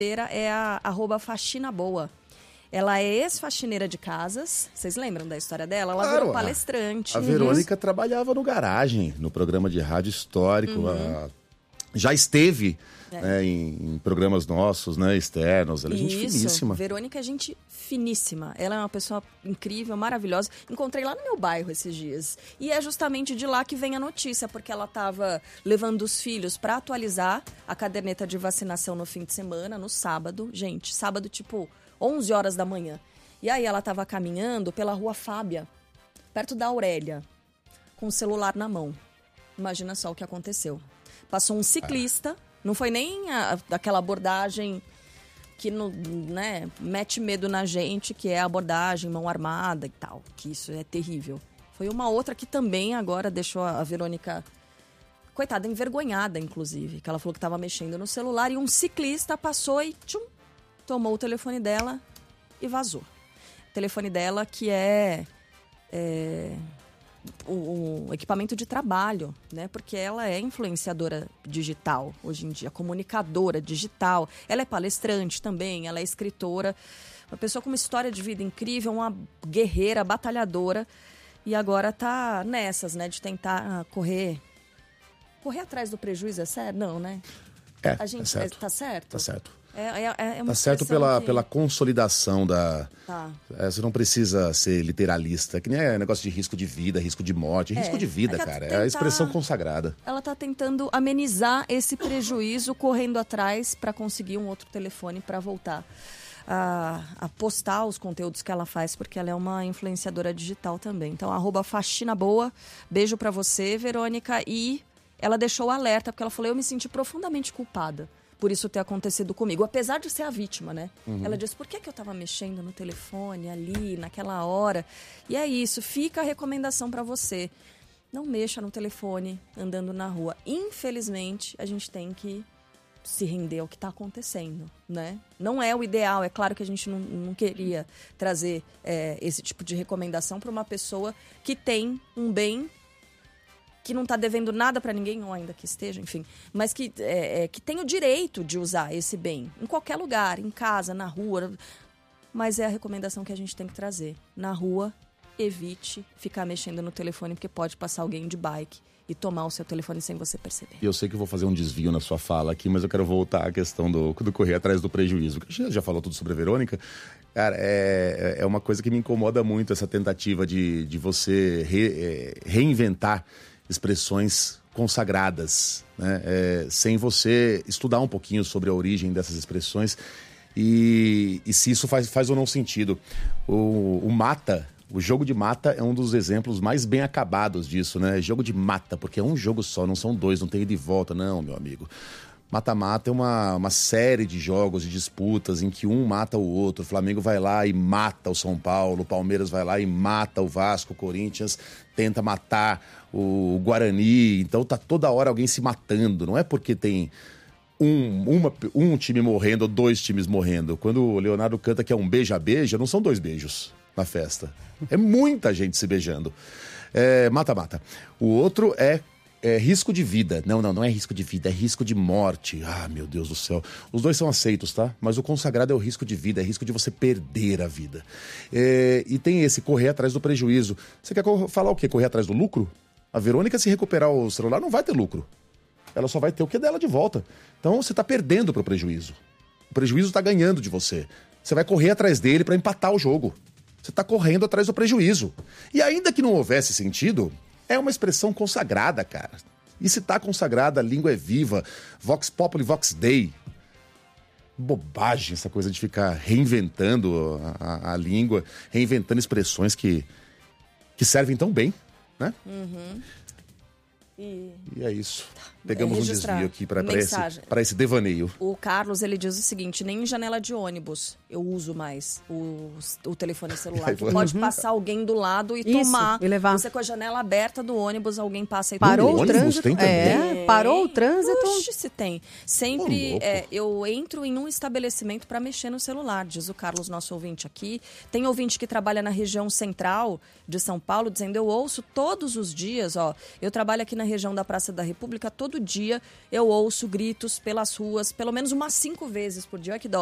é a @faxinaboa. Ela é ex-faxineira de casas. Vocês lembram da história dela? Ela virou palestrante. A Verônica trabalhava no Garagem, no programa de rádio histórico. Já esteve em programas nossos, né, externos. Ela é gente finíssima. Verônica é gente finíssima. Ela é uma pessoa incrível, maravilhosa. Encontrei lá no meu bairro esses dias. E é justamente de lá que vem a notícia, porque ela estava levando os filhos para atualizar a caderneta de vacinação no fim de semana, no sábado. Gente, sábado tipo 11 horas da manhã. E aí ela estava caminhando pela Rua Fábia, perto da Aurélia, com o celular na mão. Imagina só o que aconteceu. Passou um ciclista, não foi nem aquela abordagem que mete medo na gente, que é a abordagem mão armada e tal, que isso é terrível. Foi uma outra que também agora deixou a Verônica, coitada, envergonhada, inclusive, que ela falou que estava mexendo no celular e um ciclista passou e tomou o telefone dela e vazou. O telefone dela que é o equipamento de trabalho, né? Porque ela é influenciadora digital hoje em dia, comunicadora digital. Ela é palestrante também, ela é escritora. Uma pessoa com uma história de vida incrível, uma guerreira, batalhadora. E agora tá nessas, né? De tentar correr atrás do prejuízo, é sério? Não, né? A gente, tá certo. Tá certo? Tá certo. É uma tá certo pela consolidação da... Tá. Você não precisa ser literalista, que nem é negócio de risco de vida, risco de morte. Risco de vida, cara, é a expressão consagrada. Ela tá tentando amenizar esse prejuízo, correndo atrás para conseguir um outro telefone para voltar a postar os conteúdos que ela faz, porque ela é uma influenciadora digital também. Então, @faxinaboa, beijo para você, Verônica. E ela deixou o alerta, porque ela falou, eu me senti profundamente culpada por isso ter acontecido comigo, apesar de ser a vítima, né? Ela disse, por que eu estava mexendo no telefone ali, naquela hora? E é isso, fica a recomendação para você. Não mexa no telefone andando na rua. Infelizmente, a gente tem que se render ao que está acontecendo, né? Não é o ideal, é claro que a gente não queria trazer esse tipo de recomendação para uma pessoa que tem um bem que não está devendo nada para ninguém, ou ainda que esteja, enfim, mas que tem o direito de usar esse bem em qualquer lugar, em casa, na rua. Mas é a recomendação que a gente tem que trazer. Na rua, evite ficar mexendo no telefone, porque pode passar alguém de bike e tomar o seu telefone sem você perceber. E eu sei que eu vou fazer um desvio na sua fala aqui, mas eu quero voltar à questão do correr atrás do prejuízo. Você já falou tudo sobre a Verônica. Cara, é uma coisa que me incomoda muito, essa tentativa de você reinventar expressões consagradas, né? Sem você estudar um pouquinho sobre a origem dessas expressões e se isso faz ou não sentido. O jogo de mata é um dos exemplos mais bem acabados disso, né? Jogo de mata, porque é um jogo só, não são dois, não tem ida e volta, não, meu amigo. Mata-mata é uma série de jogos, de disputas em que um mata o outro. O Flamengo vai lá e mata o São Paulo, o Palmeiras vai lá e mata o Vasco, o Corinthians tenta matar o Guarani. Então tá toda hora alguém se matando. Não é porque tem um time morrendo ou dois times morrendo. Quando o Leonardo canta que é um beija-beija, não são dois beijos na festa. É muita gente se beijando. Mata-mata. O outro é risco de vida. Não é risco de vida, é risco de morte. Ah, meu Deus do céu. Os dois são aceitos, tá? Mas o consagrado é o risco de vida, é risco de você perder a vida. E tem esse correr atrás do prejuízo. Você quer falar o quê? Correr atrás do lucro? A Verônica, se recuperar o celular, não vai ter lucro. Ela só vai ter o que é dela de volta. Então você tá perdendo pro prejuízo. O prejuízo tá ganhando de você. Você vai correr atrás dele para empatar o jogo. Você tá correndo atrás do prejuízo. E ainda que não houvesse sentido, é uma expressão consagrada, cara. E se tá consagrada, a língua é viva. Vox Populi, Vox Dei. Bobagem essa coisa de ficar reinventando a língua, reinventando expressões que servem tão bem, né? E é isso. Pegamos um desvio aqui para esse devaneio. O Carlos, ele diz o seguinte, nem em janela de ônibus eu uso mais o telefone celular. Que pode passar alguém do lado e tomar. E levar. Você com a janela aberta do ônibus, alguém passa e parou o trânsito. Tem também? Parou o trânsito. Oxe, se tem. Sempre eu entro em um estabelecimento para mexer no celular, diz o Carlos, nosso ouvinte aqui. Tem ouvinte que trabalha na região central de São Paulo, dizendo, eu ouço todos os dias, eu trabalho aqui na região da Praça da República, todo todo dia eu ouço gritos pelas ruas, pelo menos umas 5 vezes por dia. Olha que dó.